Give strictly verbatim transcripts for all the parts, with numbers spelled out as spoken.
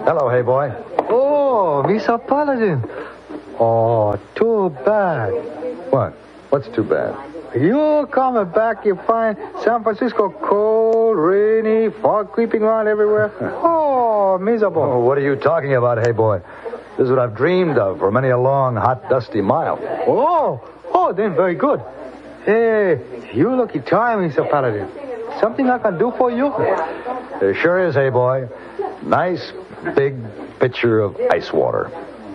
Hello, hey boy. Oh, Mister Paladin. Oh, too bad. What? What's too bad? You coming back, you find San Francisco cold, rainy, fog creeping around everywhere. Oh, miserable. Oh, what are you talking about, hey boy? This is what I've dreamed of for many a long, hot, dusty mile. Oh, oh, then very good. Hey, you lucky time, Mister Paladin. Something I can do for you? There sure is, hey boy. Nice, big pitcher of ice water.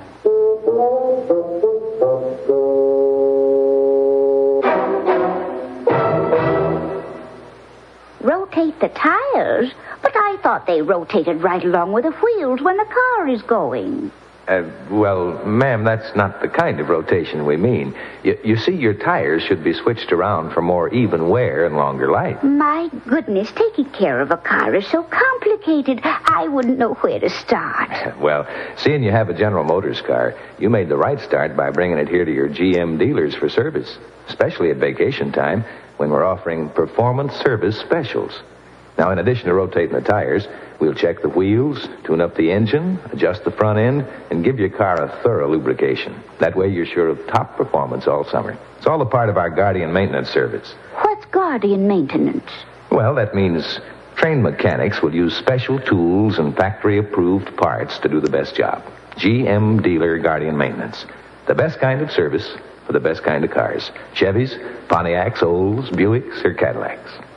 Rotate the tires? But I thought they rotated right along with the wheels when the car is going. Uh, well, ma'am, that's not the kind of rotation we mean. You, you see, your tires should be switched around for more even wear and longer life. My goodness, taking care of a car is so complicated, I wouldn't know where to start. Well, seeing you have a General Motors car, you made the right start by bringing it here to your G M dealers for service, especially at vacation time when we're offering performance service specials. Now, in addition to rotating the tires, we'll check the wheels, tune up the engine, adjust the front end, and give your car a thorough lubrication. That way you're sure of top performance all summer. It's all a part of our Guardian maintenance service. What's Guardian maintenance? Well, that means trained mechanics will use special tools and factory-approved parts to do the best job. G M Dealer Guardian Maintenance. The best kind of service for the best kind of cars. Chevys, Pontiacs, Olds, Buicks, or Cadillacs.